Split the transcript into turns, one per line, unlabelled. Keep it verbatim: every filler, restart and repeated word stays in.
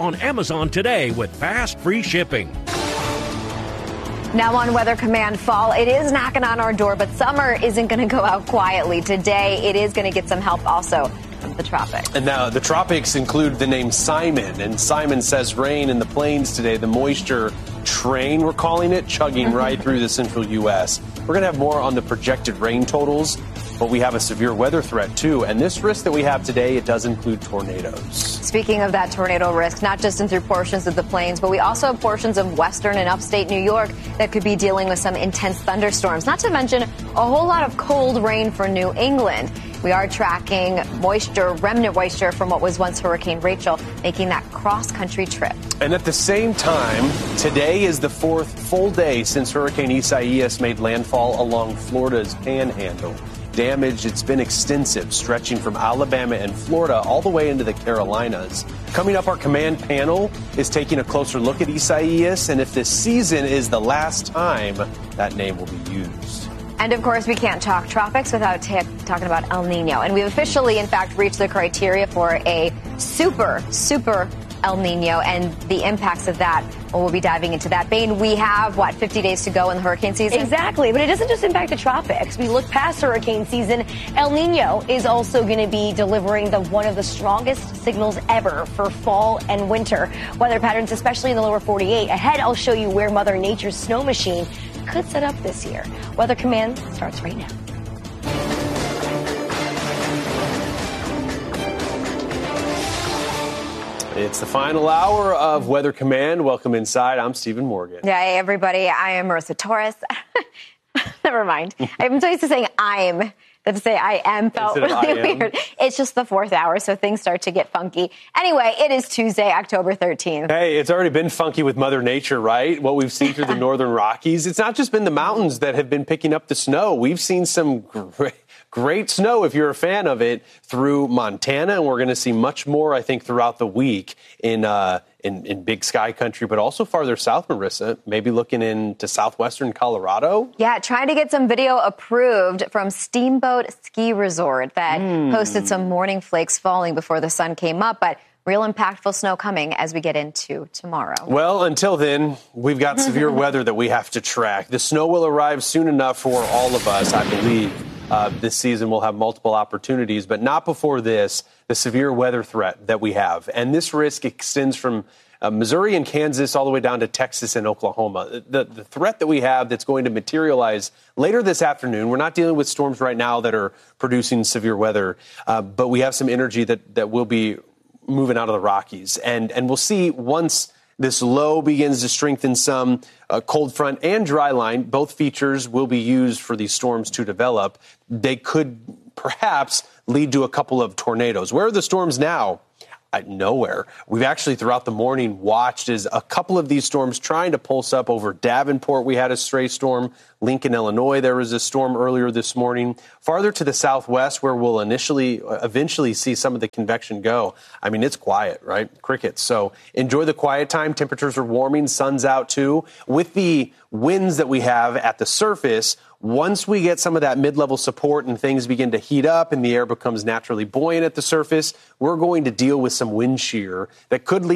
on Amazon today with fast, free shipping.
Now on Weather Command, fall, it is knocking on our door, but summer isn't going to go out quietly. Today, it is going to get some help also from the tropics.
And now the tropics include the name Simon, and Simon says rain in the plains today. The moisture train, we're calling it, chugging right through the central U S. We're going to have more on the projected rain totals, but we have a severe weather threat, too. And this risk that we have today, it does include tornadoes.
Speaking of that tornado risk, not just in through portions of the plains, but we also have portions of western and upstate New York that could be dealing with some intense thunderstorms, not to mention a whole lot of cold rain for New England. We are tracking moisture, remnant moisture from what was once Hurricane Rachel, making that cross-country trip.
And at the same time, today is the fourth full day since Hurricane Isaias made landfall along Florida's panhandle. Damage, it's been extensive, stretching from Alabama and Florida all the way into the Carolinas. Coming up, our command panel is taking a closer look at Isaias, and if this season is the last time that name will be used.
And, of course, we can't talk tropics without t- talking about El Nino. And we've officially, in fact, reached the criteria for a super, super El Nino and the impacts of that. Well, we'll be diving into that. Bain, we have, what, fifty days to go in the hurricane season?
Exactly, but it doesn't just impact the tropics. We look past hurricane season. El Nino is also going to be delivering the one of the strongest signals ever for fall and winter weather patterns, especially in the lower forty-eight. Ahead, I'll show you where Mother Nature's snow machine could set up this year. Weather Command starts right now.
It's the final hour of Weather Command. Welcome inside. I'm Stephen Morgan.
Yeah, hey, everybody. I am Marissa Torres. Never mind. I'm so used to saying I'm. That to say I am felt really weird. It's just the fourth hour, so things start to get funky. Anyway, it is Tuesday, October thirteenth.
Hey, it's already been funky with Mother Nature, right? What we've seen through the northern Rockies. It's not just been the mountains that have been picking up the snow. We've seen some great, great snow, if you're a fan of it, through Montana, and we're going to see much more, I think, throughout the week in uh, in, in Big Sky country, but also farther south, Marissa, maybe looking into southwestern Colorado.
Yeah, trying to get some video approved from Steamboat Ski Resort that
mm.
posted some morning flakes falling before the sun came up, but real impactful snow coming as we get into tomorrow.
Well, until then, we've got severe weather that we have to track. The snow will arrive soon enough for all of us, I believe. Uh, this season we'll have multiple opportunities, but not before this, the severe weather threat that we have. And this risk extends from uh, Missouri and Kansas all the way down to Texas and Oklahoma. The, the threat that we have that's going to materialize later this afternoon, we're not dealing with storms right now that are producing severe weather, uh, but we have some energy that, that will be moving out of the Rockies. And, and we'll see once this low begins to strengthen some, uh, cold front and dry line, both features will be used for these storms to develop. They could perhaps lead to a couple of tornadoes. Where are the storms now? Uh, nowhere. We've actually throughout the morning watched as a couple of these storms trying to pulse up over Davenport. We had a stray storm. Lincoln, Illinois, there was a storm earlier this morning. Farther to the southwest where we'll initially, eventually see some of the convection go. I mean, it's quiet, right? Crickets. So enjoy the quiet time. Temperatures are warming. Sun's out too. With the winds that we have at the surface, once we get some of that mid-level support and things begin to heat up and the air becomes naturally buoyant at the surface, we're going to deal with some wind shear that could lead